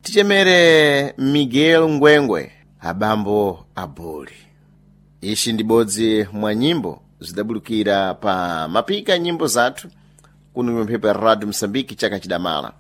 tichemere Miguel Ngwengwe abambo abuli. Ishi ndibodzi mwa nyimbo zidabulukira pa mapika nyimbo zathu kuno mphepo ya Radio Msambiki chaka chidamala.